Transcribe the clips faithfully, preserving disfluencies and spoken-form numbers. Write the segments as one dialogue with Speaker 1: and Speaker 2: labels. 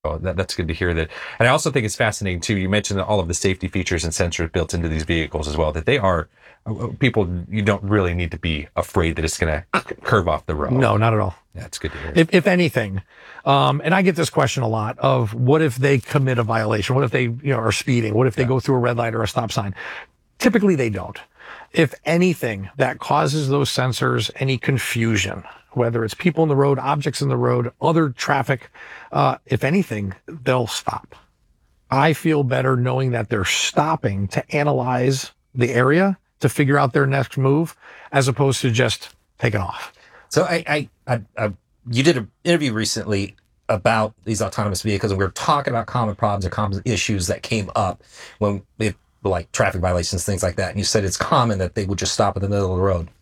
Speaker 1: Oh, that, that's good to hear that. And I also think it's fascinating too. You mentioned all of the safety features and sensors built into these vehicles as well, that they are people, you don't really need to be afraid that it's going to curve off the road.
Speaker 2: No, not at all.
Speaker 1: That's good to hear.
Speaker 2: If, if anything, um, and I get this question a lot of what if they commit a violation? What if they, you know, are speeding? What if they yeah. go through a red light or a stop sign? Typically they don't. If anything that causes those sensors any confusion, whether it's people in the road, objects in the road, other traffic, uh, if anything, they'll stop. I feel better knowing that they're stopping to analyze the area to figure out their next move, as opposed to just taking off.
Speaker 3: So I, I, I, I you did an interview recently about these autonomous vehicles, and we were talking about common problems or common issues that came up when it, like traffic violations, things like that. And you said it's common that they would just stop in the middle of the road.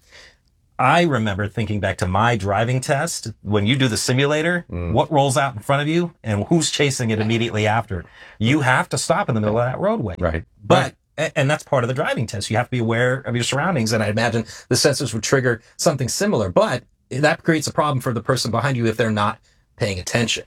Speaker 3: I remember thinking back to my driving test. When you do the simulator, mm. what rolls out in front of you and who's chasing it immediately after? You have to stop in the middle of that roadway.
Speaker 1: Right.
Speaker 3: But, right. and that's part of the driving test. You have to be aware of your surroundings. And I imagine the sensors would trigger something similar, but that creates a problem for the person behind you if they're not paying attention.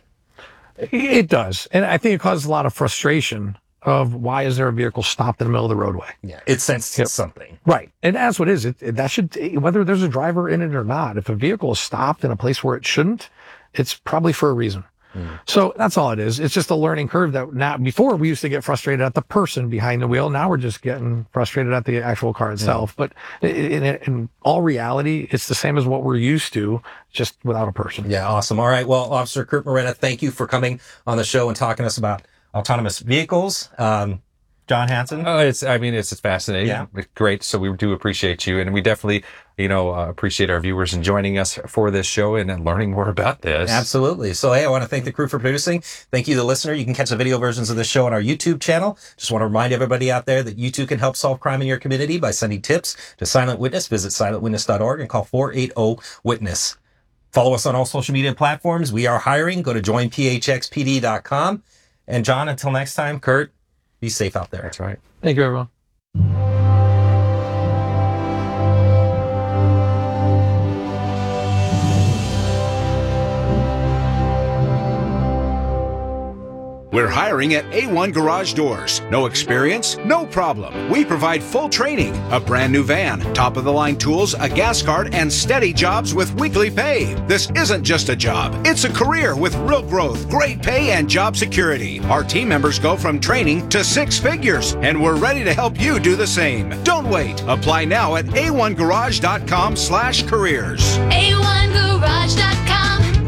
Speaker 2: It does. And I think it causes a lot of frustration of why is there a vehicle stopped in the middle of the roadway?
Speaker 3: Yeah, it senses yep. something.
Speaker 2: Right. And that's what it is. It, it, that should, whether there's a driver in it or not, if a vehicle is stopped in a place where it shouldn't, it's probably for a reason. Mm. So that's all it is. It's just a learning curve that now, before we used to get frustrated at the person behind the wheel. Now we're just getting frustrated at the actual car itself. Yeah. But in, in, in all reality, it's the same as what we're used to, just without a person.
Speaker 3: Yeah, awesome. All right. Well, Officer Kurt Morena, thank you for coming on the show and talking to us about autonomous vehicles. Um, John Hanson.
Speaker 1: Oh, it's, I mean, it's, it's fascinating.
Speaker 3: Yeah.
Speaker 1: Great. So we do appreciate you. And we definitely, you know, uh, appreciate our viewers and joining us for this show and, and learning more about this.
Speaker 3: Absolutely. So, hey, I want to thank the crew for producing. Thank you, the listener. You can catch the video versions of this show on our YouTube channel. Just want to remind everybody out there that you too can help solve crime in your community by sending tips to Silent Witness. Visit silent witness dot org and call four eight zero witness. Follow us on all social media platforms. We are hiring. Go to join p h x p d dot com. And John, until next time, Kurt, be safe out there.
Speaker 1: That's right.
Speaker 2: Thank you, everyone.
Speaker 4: We're hiring at A one Garage Doors. No experience? No problem. We provide full training, a brand new van, top-of-the-line tools, a gas card, and steady jobs with weekly pay. This isn't just a job. It's a career with real growth, great pay, and job security. Our team members go from training to six figures, and we're ready to help you do the same. Don't wait. Apply now at a one garage dot com slash careers.
Speaker 5: a one garage dot com.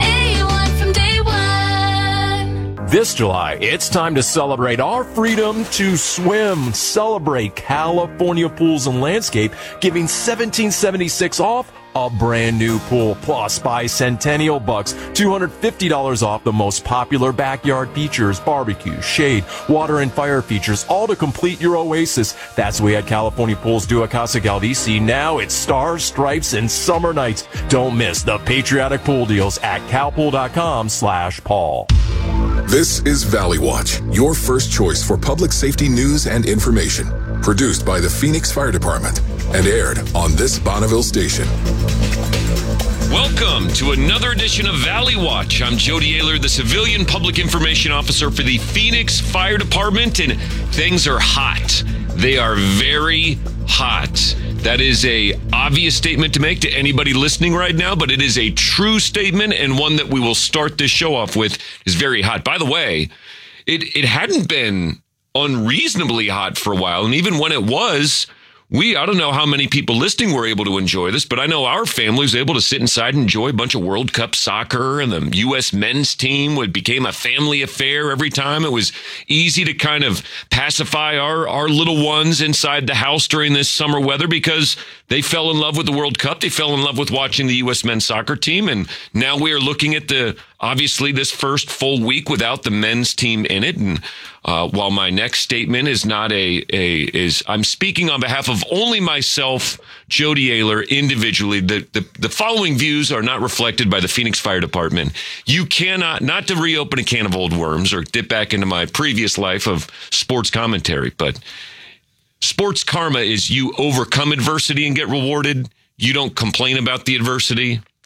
Speaker 6: This July, it's time to celebrate our freedom to swim. Celebrate California Pools and Landscape, giving seventeen seventy-six off a brand new pool. Plus, buy Centennial Bucks, two hundred fifty dollars off the most popular backyard features, barbecue, shade, water, and fire features, all to complete your oasis. That's what we had California Pools do at Casa Galdici. Now it's stars, stripes, and summer nights. Don't miss the patriotic pool deals at calpool dot com slash Paul.
Speaker 7: This is Valley Watch, your first choice for public safety news and information. Produced by the Phoenix Fire Department and aired on this Bonneville station.
Speaker 8: Welcome to another edition of Valley Watch. I'm Jody Ayler, the Civilian Public Information Officer for the Phoenix Fire Department, and things are hot. They are very hot. That is a obvious statement to make to anybody listening right now, but it is a true statement and one that we will start this show off with. Is very hot. By the way, it, it hadn't been unreasonably hot for a while, and even when it was, we, I don't know how many people listening were able to enjoy this, but I know our family was able to sit inside and enjoy a bunch of World Cup soccer, and the U S men's team would became a family affair every time. It was easy to kind of pacify our, our little ones inside the house during this summer weather because they fell in love with the World Cup. They fell in love with watching the U S men's soccer team, and now we are looking at the, obviously, this first full week without the men's team in it. And uh, while my next statement is not a, a, is, I'm speaking on behalf of only myself, Jody Ayler, individually. The, the, the following views are not reflected by the Phoenix Fire Department. You cannot, not to reopen a can of old worms or dip back into my previous life of sports commentary, but sports karma is you overcome adversity and get rewarded. You don't complain about the adversity.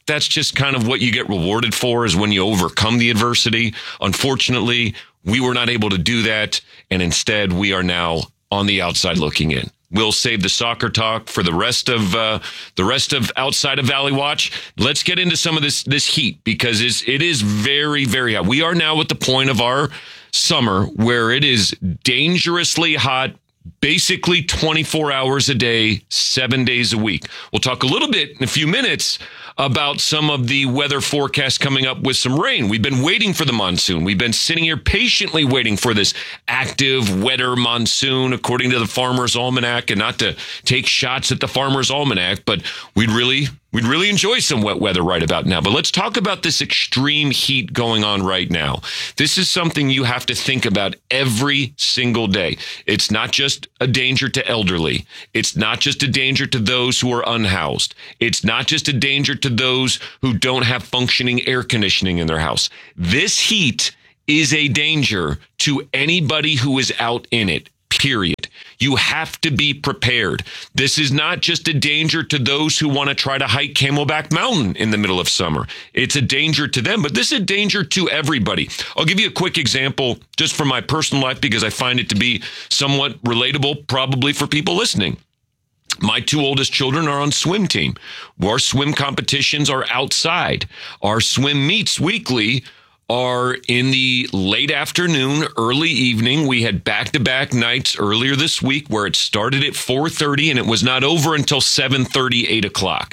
Speaker 8: that's just kind of what you get rewarded for, is when you overcome the adversity. Unfortunately, we were not able to do that. And instead, we are now on the outside looking in. We'll save the soccer talk for the rest of uh, the rest of outside of Valley Watch. Let's get into some of this this heat, because it's, it is very, very hot. We are now at the point of our summer where it is dangerously hot, basically twenty-four hours a day, seven days a week. We'll talk a little bit in a few minutes about some of the weather forecasts coming up with some rain. We've been waiting for the monsoon. We've been sitting here patiently waiting for this active, wetter monsoon, according to the Farmer's Almanac, and not to take shots at the Farmer's Almanac, but we'd really, we'd really enjoy some wet weather right about now. But let's talk about this extreme heat going on right now. This is something you have to think about every single day. It's not just a danger to elderly. It's not just a danger to those who are unhoused. It's not just a danger to those who don't have functioning air conditioning in their house. This heat is a danger to anybody who is out in it, period. You have to be prepared. This is not just a danger to those who want to try to hike Camelback Mountain in the middle of summer. It's a danger to them, but this is a danger to everybody. I'll give you a quick example just from my personal life, because I find it to be somewhat relatable, probably for people listening. My two oldest children are on swim team. Our swim competitions are outside. Our swim meets weekly are in the late afternoon, early evening. We had back-to-back nights earlier this week where it started at four thirty and it was not over until seven thirty, eight o'clock.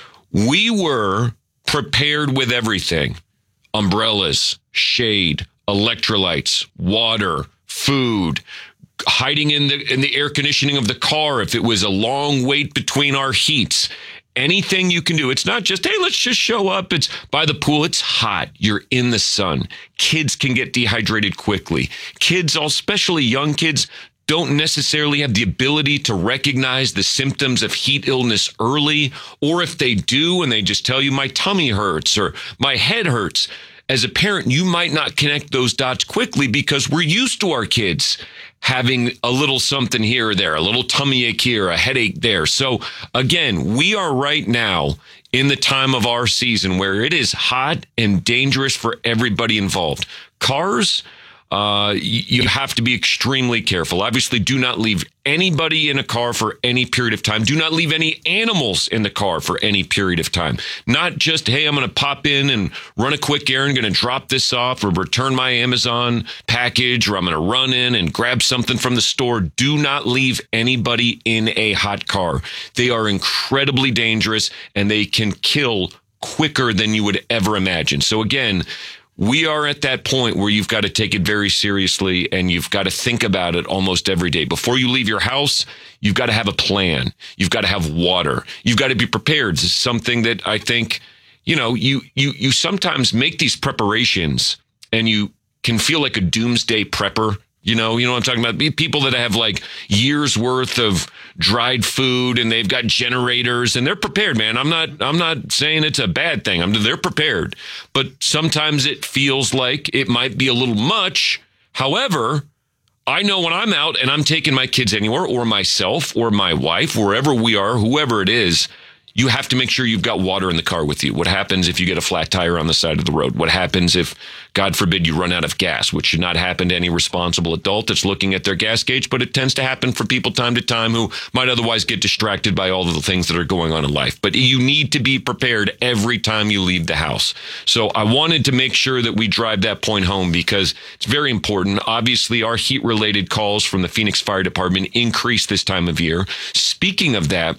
Speaker 8: We were prepared with everything: umbrellas, shade, electrolytes, water, food, hiding in the in the air conditioning of the car if it was a long wait between our heats. Anything you can do. It's not just, hey, let's just show up. It's by the pool. It's hot. You're in the sun. Kids can get dehydrated quickly. Kids, especially young kids, don't necessarily have the ability to recognize the symptoms of heat illness early. Or if they do and they just tell you, my tummy hurts or my head hurts, as a parent, you might not connect those dots quickly, because we're used to our kids having a little something here or there, a little tummy ache here, a headache there. So again, we are right now in the time of our season where it is hot and dangerous for everybody involved. Cars, uh, you have to be extremely careful. Obviously, do not leave anybody in a car for any period of time. Do not leave any animals in the car for any period of time. Not just, hey, I'm going to pop in and run a quick errand, going to drop this off or return my Amazon package, or I'm going to run in and grab something from the store. Do not leave anybody in a hot car. They are incredibly dangerous and they can kill quicker than you would ever imagine. So again, we are at that point where you've got to take it very seriously and you've got to think about it almost every day. Before you leave your house, you've got to have a plan. You've got to have water. You've got to be prepared. This is something that I think, you know, you, you, you sometimes make these preparations and you can feel like a doomsday prepper. You know, you know what I'm talking about? People that have like years worth of dried food and they've got generators and they're prepared, man. I'm not, I'm not saying it's a bad thing. I'm, they're prepared, but sometimes it feels like it might be a little much. However, I know when I'm out and I'm taking my kids anywhere, or myself or my wife, wherever we are, whoever it is, you have to make sure you've got water in the car with you. What happens if you get a flat tire on the side of the road? What happens if, God forbid, you run out of gas, which should not happen to any responsible adult that's looking at their gas gauge, but it tends to happen for people time to time who might otherwise get distracted by all of the things that are going on in life. But you need to be prepared every time you leave the house. So I wanted to make sure that we drive that point home because it's very important. Obviously, our heat-related calls from the Phoenix Fire Department increase this time of year. Speaking of that,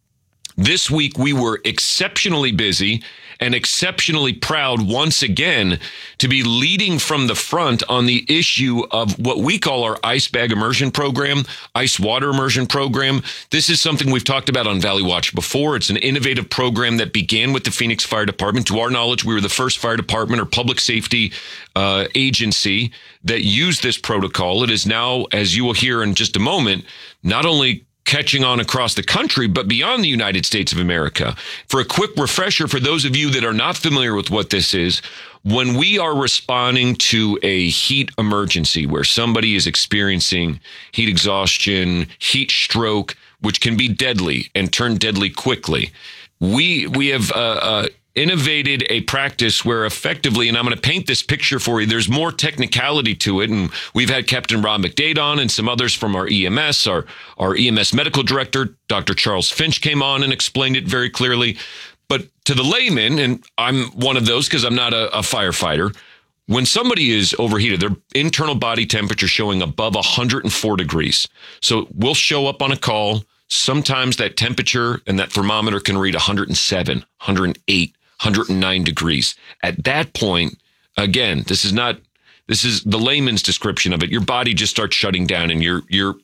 Speaker 8: this week, we were exceptionally busy and exceptionally proud once again to be leading from the front on the issue of what we call our ice bag immersion program, ice water immersion program. This is something we've talked about on Valley Watch before. It's an innovative program that began with the Phoenix Fire Department. To our knowledge, we were the first fire department or public safety uh, agency that used this protocol. It is now, as you will hear in just a moment, not only catching on across the country, but beyond the United States of America. For a quick refresher, for those of you that are not familiar with what this is, when we are responding to a heat emergency where somebody is experiencing heat exhaustion, heat stroke, which can be deadly and turn deadly quickly, we we have uh, uh, innovated a practice where effectively, and I'm going to paint this picture for you, there's more technicality to it. And we've had Captain Rob McDade on and some others from our E M S. Our, our E M S medical director, Doctor Charles Finch, came on and explained it very clearly. But to the layman, and I'm one of those because I'm not a, a firefighter, when somebody is overheated, their internal body temperature showing above one hundred four degrees. So we'll show up on a call. Sometimes that temperature and that thermometer can read one hundred seven, one hundred eight, one hundred nine degrees. At that point, again, this is not, this is the layman's description of it. Your body just starts shutting down, and you're, you're,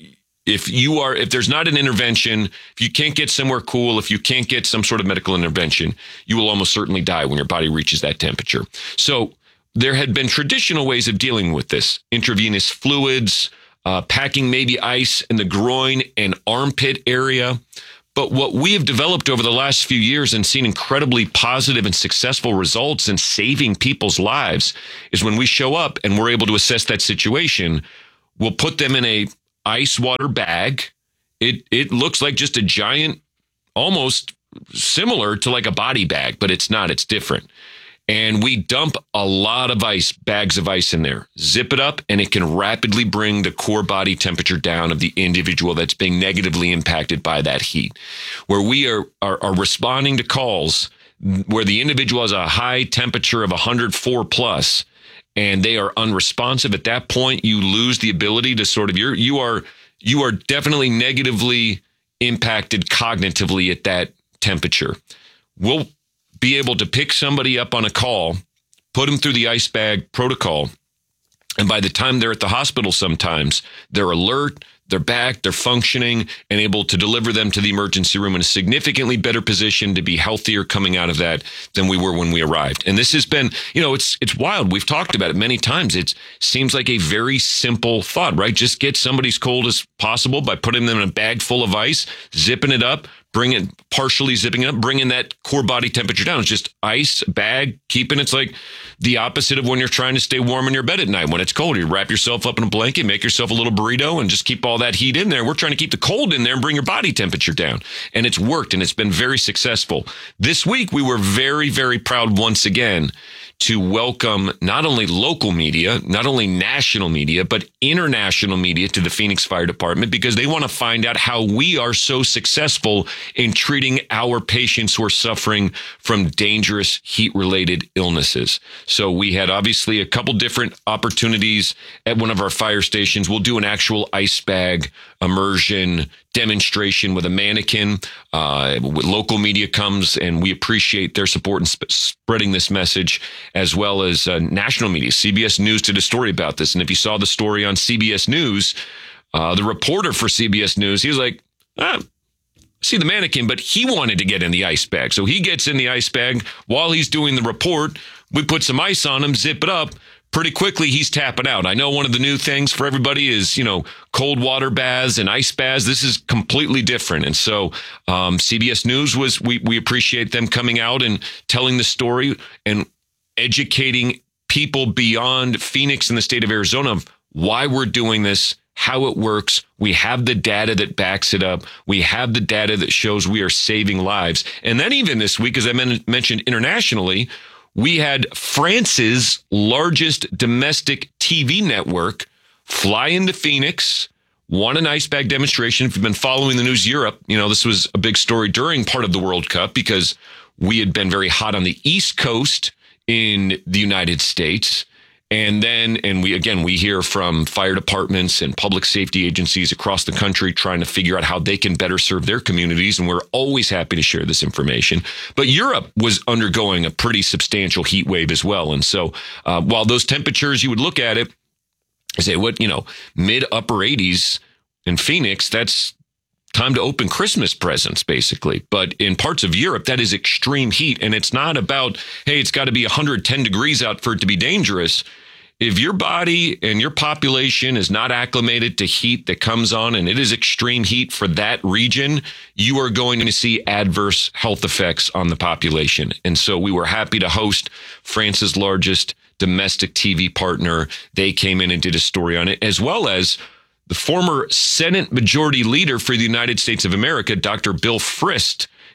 Speaker 8: if you are, if there's not an intervention, if you can't get somewhere cool, if you can't get some sort of medical intervention, you will almost certainly die when your body reaches that temperature. So there had been traditional ways of dealing with this: intravenous fluids, uh, packing maybe ice in the groin and armpit area. But what we have developed over the last few years and seen incredibly positive and successful results in saving people's lives is when we show up and we're able to assess that situation, we'll put them in a ice water bag. It it looks like just a giant, almost similar to like a body bag, but it's not. It's different. And we dump a lot of ice, bags of ice in there, zip it up, and it can rapidly bring the core body temperature down of the individual that's being negatively impacted by that heat. Where we are, are, are responding to calls where the individual has a high temperature of one hundred four plus, and they are unresponsive. At that point, you lose the ability to sort of, you're, you are, you are definitely negatively impacted cognitively at that temperature. We'll be able to pick somebody up on a call, put them through the ice bag protocol, and by the time they're at the hospital sometimes, they're alert, they're back, they're functioning, and able to deliver them to the emergency room in a significantly better position to be healthier coming out of that than we were when we arrived. And this has been, you know, it's it's wild. We've talked about it many times. It seems like a very simple thought, right? Just get somebody as cold as possible by putting them in a bag full of ice, zipping it up, bring it, partially zipping it up, bringing that core body temperature down. It's just ice, bag, keeping it's like the opposite of when you're trying to stay warm in your bed at night. When it's cold, you wrap yourself up in a blanket, make yourself a little burrito, and just keep all that heat in there. We're trying to keep the cold in there and bring your body temperature down. And it's worked, and it's been very successful. This week, we were very, very proud once again to welcome not only local media, not only national media, but international media to the Phoenix Fire Department, because they want to find out how we are so successful in treating our patients who are suffering from dangerous heat-related illnesses. So we had obviously a couple different opportunities at one of our fire stations. We'll do an actual ice bag immersion demonstration with a mannequin. Uh, local media comes, and we appreciate their support in sp- spreading this message, as well as uh, national media. C B S News did a story about this. And if you saw the story on C B S News, uh, the reporter for C B S News, he was like, ah, see the mannequin, but he wanted to get in the ice bag. So he gets in the ice bag while he's doing the report. We put some ice on him, zip it up. Pretty quickly, he's tapping out. I know one of the new things for everybody is, you know, cold water baths and ice baths. This is completely different. And so um, C B S News was, we, we appreciate them coming out and telling the story and educating people beyond Phoenix and the state of Arizona of why we're doing this, how it works. We have the data that backs it up. We have the data that shows we are saving lives. And then even this week, as I men- mentioned internationally, we had France's largest domestic T V network fly into Phoenix, want an ice bag demonstration. If you've been following the news, Europe, you know, this was a big story during part of the World Cup because we had been very hot on the East Coast in the United States. And then, and we, again, we hear from fire departments and public safety agencies across the country trying to figure out how they can better serve their communities. And we're always happy to share this information. But Europe was undergoing a pretty substantial heat wave as well. And so uh, while those temperatures, you would look at it and say, what, you know, mid upper eighties in Phoenix, that's time to open Christmas presents, basically. But in parts of Europe, that is extreme heat. And it's not about, hey, it's got to be one hundred ten degrees out for it to be dangerous. If your body and your population is not acclimated to heat that comes on, and it is extreme heat for that region, you are going to see adverse health effects on the population. And so we were happy to host France's largest domestic T V partner. They came in and did a story on it, as well as the former Senate Majority Leader for the United States of America, Doctor Bill Frist,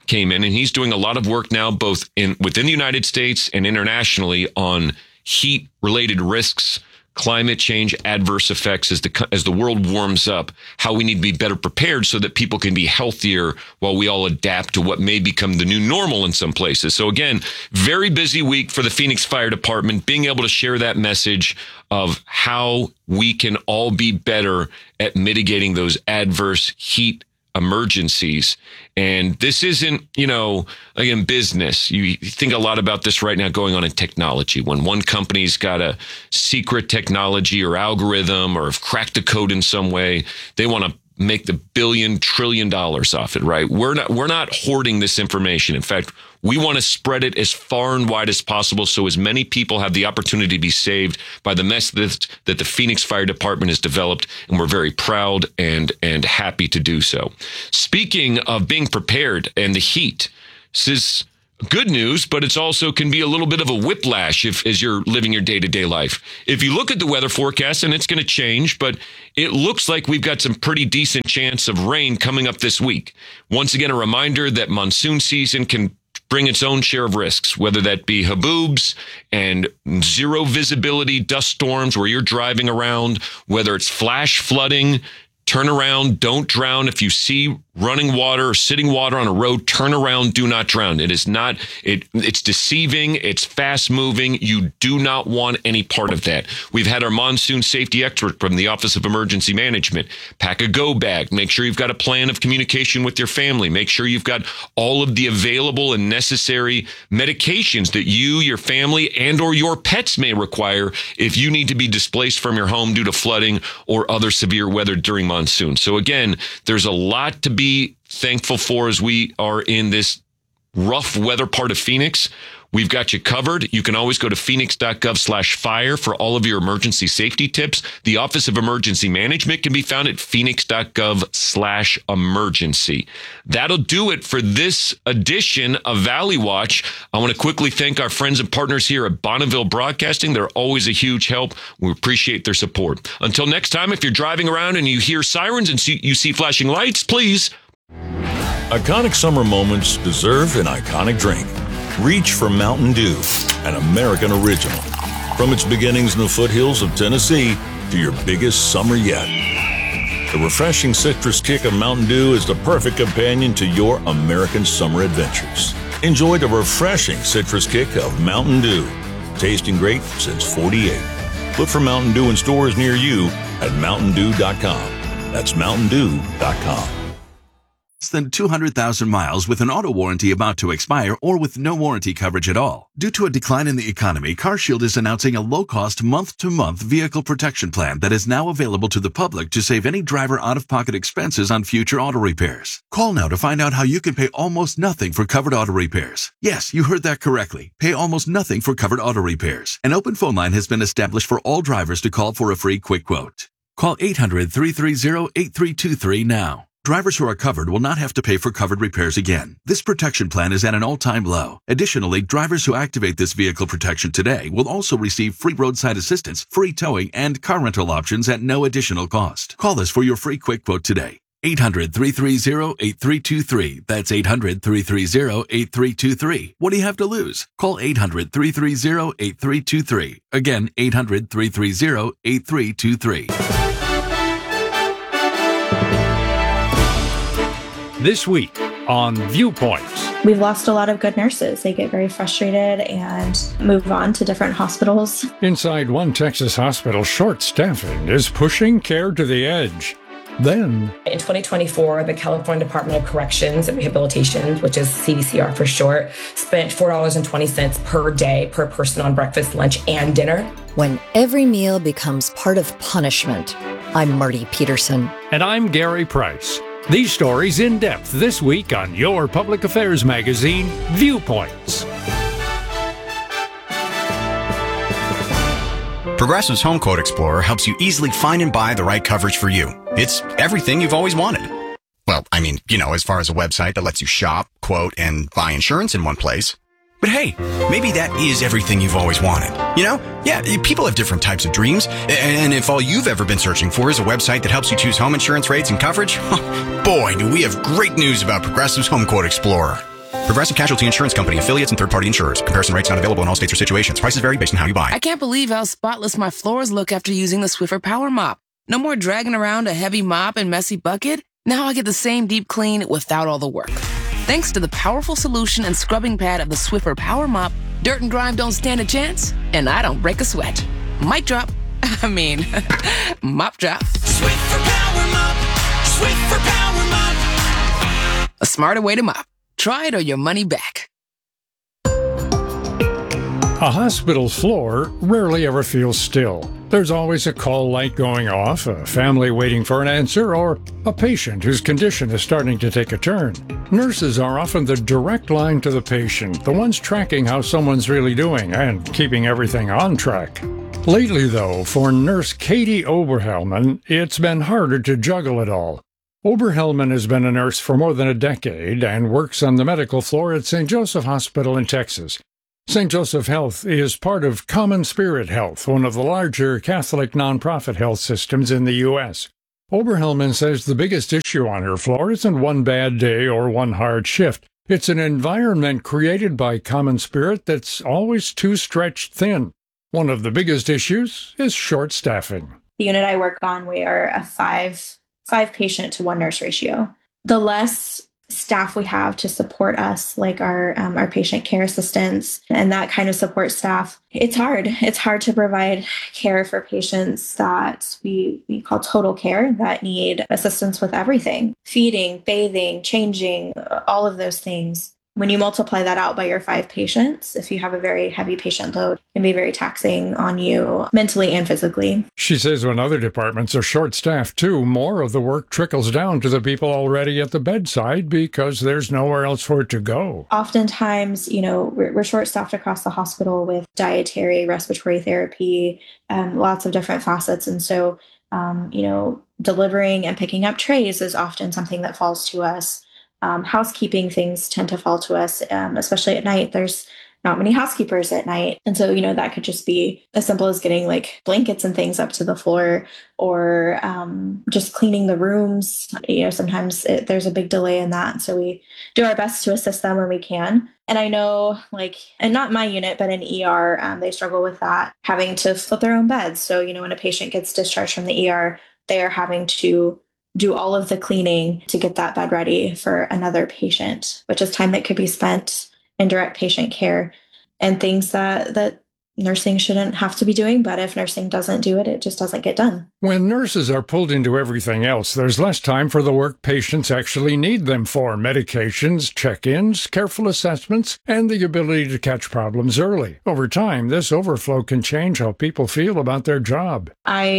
Speaker 8: came in, and he's doing a lot of work now, both in within the United States and internationally, on heat-related risks, climate change, adverse effects as the as the world warms up, how we need to be better prepared so that people can be healthier while we all adapt to what may become the new normal in some places. So again, very busy week for the Phoenix Fire Department, being able to share that message of how we can all be better at mitigating those adverse heat emergencies. And this isn't, you know, again, business. You think a lot about this right now going on in technology. When one company's got a secret technology or algorithm or have cracked the code in some way, they want to make the billion trillion dollars off it, right? We're not, we're not hoarding this information. In fact, we want to spread it as far and wide as possible so as many people have the opportunity to be saved by the message that the Phoenix Fire Department has developed, and we're very proud and and happy to do so. Speaking of being prepared and the heat, this is good news, but it's also can be a little bit of a whiplash if as you're living your day-to-day life. If you look at the weather forecast, and it's going to change, but it looks like we've got some pretty decent chance of rain coming up this week. Once again, a reminder that monsoon season can bring its own share of risks, whether that be haboobs and zero visibility dust storms where you're driving around, whether it's flash flooding. Turn around, don't drown. If you see running water or sitting water on a road, turn around, do not drown. It is not, it, it's deceiving, it's fast moving. You do not want any part of that. We've had our monsoon safety expert from the Office of Emergency Management. Pack a go bag. Make sure you've got a plan of communication with your family. Make sure you've got all of the available and necessary medications that you, your family, and or your pets may require if you need to be displaced from your home due to flooding or other severe weather during monsoon. So again, there's a lot to be thankful for as we are in this rough weather part of Phoenix. We've got you covered. You can always go to phoenix.gov slash fire for all of your emergency safety tips. The Office of Emergency Management can be found at phoenix.gov slash emergency. That'll do it for this edition of Valley Watch. I want to quickly thank our friends and partners here at Bonneville Broadcasting. They're always a huge help. We appreciate their support. Until next time, if you're driving around and you hear sirens and see, you see flashing lights, please.
Speaker 9: Iconic summer moments deserve an iconic drink. Reach for Mountain Dew, an American original. From its beginnings in the foothills of Tennessee to your biggest summer yet. The refreshing citrus kick of Mountain Dew is the perfect companion to your American summer adventures. Enjoy the refreshing citrus kick of Mountain Dew. Tasting great since forty-eight. Look for Mountain Dew in stores near you at mountain dew dot com. That's mountain dew dot com.
Speaker 10: Less than two hundred thousand miles with an auto warranty about to expire or with no warranty coverage at all. Due to a decline in the economy, CarShield is announcing a low-cost month-to-month vehicle protection plan that is now available to the public to save any driver out-of-pocket expenses on future auto repairs. Call now to find out how you can pay almost nothing for covered auto repairs. Yes, you heard that correctly. Pay almost nothing for covered auto repairs. An open phone line has been established for all drivers to call for a free quick quote. Call eight hundred, three three zero, eight three two three now. Drivers who are covered will not have to pay for covered repairs again. This protection plan is at an all-time low. Additionally, drivers who activate this vehicle protection today will also receive free roadside assistance, free towing, and car rental options at no additional cost. Call us for your free quick quote today. eight hundred, three three zero, eight three two three. That's eight hundred, three three zero, eight three two three. What do you have to lose? Call eight hundred, three three zero, eight three two three. Again, eight hundred, three three zero, eight three two three.
Speaker 11: This week on Viewpoints.
Speaker 12: We've lost a lot of good nurses. They get very frustrated and move on to different hospitals.
Speaker 11: Inside one Texas hospital, short staffing is pushing care to the edge. Then,
Speaker 13: in twenty twenty-four, the California Department of Corrections and Rehabilitation, which is C D C R for short, spent four dollars and twenty cents per day per person on breakfast, lunch, and dinner.
Speaker 14: When every meal becomes part of punishment. I'm Marty Peterson.
Speaker 11: And I'm Gary Price. These stories in depth this week on your public affairs magazine, Viewpoints.
Speaker 15: Progressive's Home Quote Explorer helps you easily find and buy the right coverage for you. It's everything you've always wanted. Well, I mean, you know, as far as a website that lets you shop, quote, and buy insurance in one place. But hey, maybe that is everything you've always wanted. You know? Yeah, people have different types of dreams. And if all you've ever been searching for is a website that helps you choose home insurance rates and coverage, boy, do we have great news about Progressive's Home Quote Explorer. Progressive Casualty Insurance Company, affiliates, and third-party insurers. Comparison rates not available in all states or situations. Prices vary based on how you buy.
Speaker 16: I can't believe how spotless my floors look after using the Swiffer Power Mop. No more dragging around a heavy mop and messy bucket. Now I get the same deep clean without all the work. Thanks to the powerful solution and scrubbing pad of the Swiffer Power Mop, dirt and grime don't stand a chance, and I don't break a sweat. Mic drop. I mean, mop drop.
Speaker 17: Swiffer Power Mop. Swiffer Power Mop.
Speaker 16: A smarter way to mop. Try it or your money back.
Speaker 11: A hospital's floor rarely ever feels still. There's always a call light going off, a family waiting for an answer, or a patient whose condition is starting to take a turn. Nurses are often the direct line to the patient, the ones tracking how someone's really doing and keeping everything on track. Lately, though, for nurse Katie Oberhelman, it's been harder to juggle it all. Oberhelman has been a nurse for more than a decade and works on the medical floor at Saint Joseph Hospital in Texas. Saint Joseph Health is part of Common Spirit Health, one of the larger Catholic nonprofit health systems in the U S. Oberhelman says the biggest issue on her floor isn't one bad day or one hard shift. It's an environment created by Common Spirit that's always too stretched thin. One of the biggest issues is short staffing.
Speaker 12: The unit I work on, we are a five five patient to one nurse ratio. The less staff we have to support us, like our um, our patient care assistants and that kind of support staff, it's hard. It's hard to provide care for patients that we, we call total care, that need assistance with everything. Feeding, bathing, changing, all of those things. When you multiply that out by your five patients, if you have a very heavy patient load, it can be very taxing on you mentally and physically.
Speaker 11: She says when other departments are short-staffed too, more of the work trickles down to the people already at the bedside because there's nowhere else for it to go.
Speaker 12: Oftentimes, you know, we're, we're short-staffed across the hospital with dietary, respiratory therapy, um, lots of different facets. And so, um, you know, delivering and picking up trays is often something that falls to us. Um, housekeeping things tend to fall to us, um, especially at night. There's not many housekeepers at night. And so, you know, that could just be as simple as getting like blankets and things up to the floor or um, just cleaning the rooms. You know, sometimes it, there's a big delay in that. So we do our best to assist them when we can. And I know like, and not my unit, but in E R, um, they struggle with that, having to flip their own beds. So, you know, when a patient gets discharged from the E R, they are having to do all of the cleaning to get that bed ready for another patient, which is time that could be spent in direct patient care and things that, that nursing shouldn't have to be doing. But if nursing doesn't do it, it just doesn't get done.
Speaker 11: When nurses are pulled into everything else, there's less time for the work patients actually need them for: medications, check-ins, careful assessments, and the ability to catch problems early. Over time, this overflow can change how people feel about their job.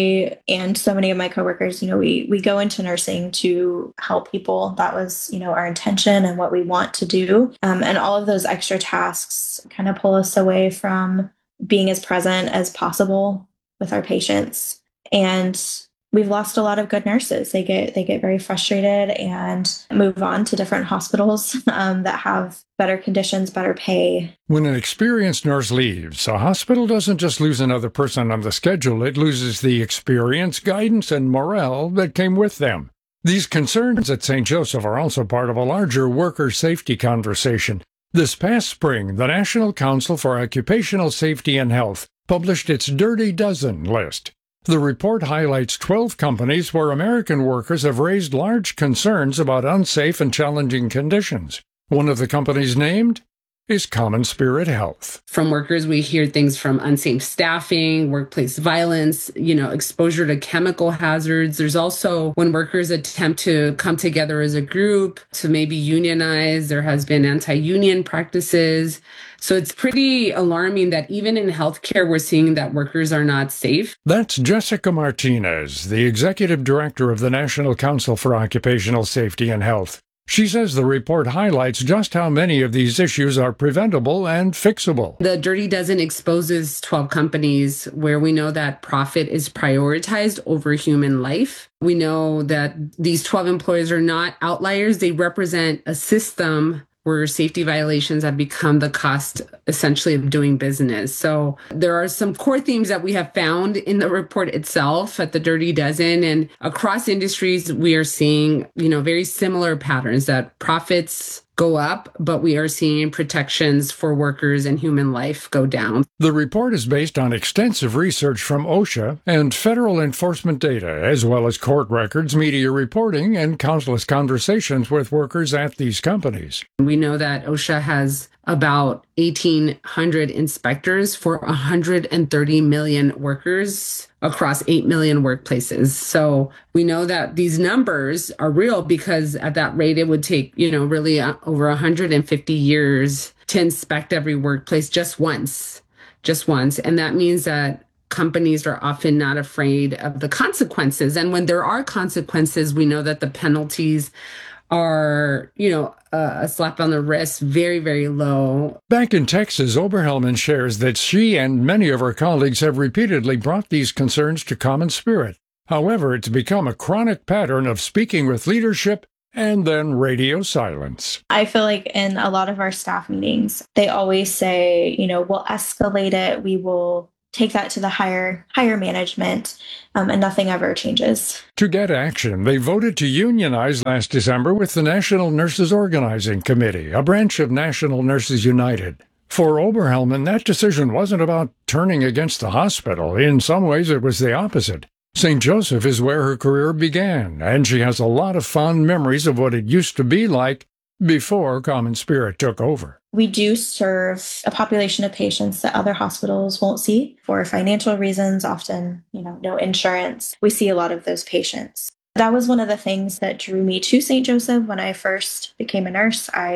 Speaker 12: I and so many of my coworkers, you know, we we go into nursing to help people. That was, you know, our intention and what we want to do. Um, and all of those extra tasks kind of pull us away from being as present as possible with our patients. And we've lost a lot of good nurses. They get they get very frustrated and move on to different hospitals um, that have better conditions, better pay.
Speaker 11: When an experienced nurse leaves, a hospital doesn't just lose another person on the schedule, it loses the experience, guidance, and morale that came with them. These concerns at Saint Joseph are also part of a larger worker safety conversation. This past spring, the National Council for Occupational Safety and Health published its Dirty Dozen list. The report highlights twelve companies where American workers have raised large concerns about unsafe and challenging conditions. One of the companies named is Common Spirit Health.
Speaker 18: From workers, we hear things from unsafe staffing, workplace violence, you know, exposure to chemical hazards. There's also when workers attempt to come together as a group to maybe unionize, there has been anti-union practices. So it's pretty alarming that even in healthcare, we're seeing that workers are not safe.
Speaker 11: That's Jessica Martinez, the executive director of the National Council for Occupational Safety and Health. She says the report highlights just how many of these issues are preventable and fixable.
Speaker 18: The Dirty Dozen exposes twelve companies where we know that profit is prioritized over human life. We know that these twelve employers are not outliers. They represent a system where safety violations have become the cost, essentially, of doing business. So there are some core themes that we have found in the report itself at the Dirty Dozen, and across industries, we are seeing, you know, very similar patterns that profits go up, but we are seeing protections for workers and human life go down.
Speaker 11: The report is based on extensive research from OSHA and federal enforcement data, as well as court records, media reporting, and countless conversations with workers at these companies.
Speaker 18: We know that OSHA has about eighteen hundred inspectors for one hundred thirty million workers across eight million workplaces. So we know that these numbers are real because at that rate, it would take, you know, really uh, over one hundred fifty years to inspect every workplace just once, just once. And that means that companies are often not afraid of the consequences. And when there are consequences, we know that the penalties are, you know, uh, a slap on the wrist, very, very low.
Speaker 11: Back in Texas, Oberhelman shares that she and many of her colleagues have repeatedly brought these concerns to Common Spirit. However, it's become a chronic pattern of speaking with leadership and then radio silence.
Speaker 12: I feel like in a lot of our staff meetings, they always say, you know, we'll escalate it. We will take that to the higher higher management, um, and nothing ever changes.
Speaker 11: To get action, they voted to unionize last December with the National Nurses Organizing Committee, a branch of National Nurses United. For Oberhelman, that decision wasn't about turning against the hospital. In some ways, it was the opposite. Saint Joseph is where her career began, and she has a lot of fond memories of what it used to be like before Common Spirit took over.
Speaker 12: We do serve a population of patients that other hospitals won't see for financial reasons, often, you know, no insurance. We see a lot of those patients. That was one of the things that drew me to Saint Joseph when I first became a nurse. I